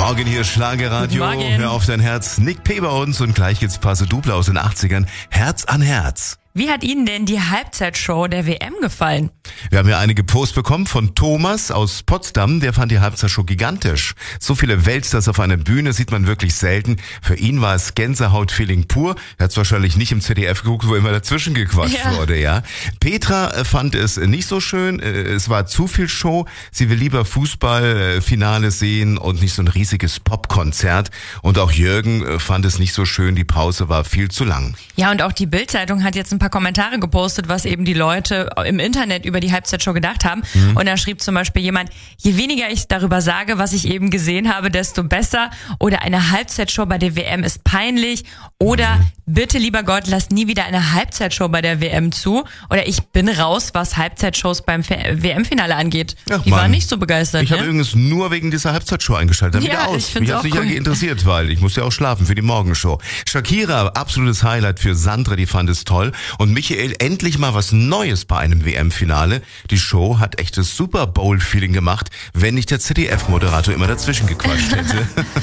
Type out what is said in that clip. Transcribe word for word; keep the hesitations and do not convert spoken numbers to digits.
Morgen hier Schlagerradio. Guten Morgen. Hör auf dein Herz. Nick P. bei uns und gleich gibt's Paso Doble aus den achtzigern. Herz an Herz. Wie hat Ihnen denn die Halbzeitshow der W M gefallen? Wir haben ja einige Posts bekommen von Thomas aus Potsdam. Der fand die Halbzeitshow gigantisch. So viele Weltstars auf einer Bühne sieht man wirklich selten. Für ihn war es Gänsehaut-Feeling pur. Er hat es wahrscheinlich nicht im Z D F geguckt, wo immer dazwischen gequatscht Ja. wurde, ja. Petra fand es nicht so schön. Es war zu viel Show. Sie will lieber Fußballfinale sehen und nicht so ein riesiges Popkonzert. Und auch Jürgen fand es nicht so schön. Die Pause war viel zu lang. Ja, und auch die Bild-Zeitung hat jetzt ein paar Kommentare gepostet, was eben die Leute im Internet über die Halbzeitshow gedacht haben. Mhm. Und da schrieb zum Beispiel jemand, je weniger ich darüber sage, was ich eben gesehen habe, desto besser. Oder eine Halbzeitshow bei der W M ist peinlich. Oder mhm. bitte, lieber Gott, lass nie wieder eine Halbzeitshow bei der W M zu. Oder ich bin raus, was Halbzeitshows beim W M-Finale angeht. Ach, die Mann. waren nicht so begeistert. Ich ne? habe übrigens nur wegen dieser Halbzeitshow eingeschaltet. Dann Ja, wieder aus. ich find's Mich hat's auch nicht cool. interessiert, weil ich muss ja auch schlafen für die Morgenshow. Shakira, absolutes Highlight für Sandra, die fand es toll. Und Michael, endlich mal was Neues bei einem W M-Finale. Die Show hat echtes Super Bowl-Feeling gemacht, wenn nicht der Z D F-Moderator immer dazwischen gequatscht hätte.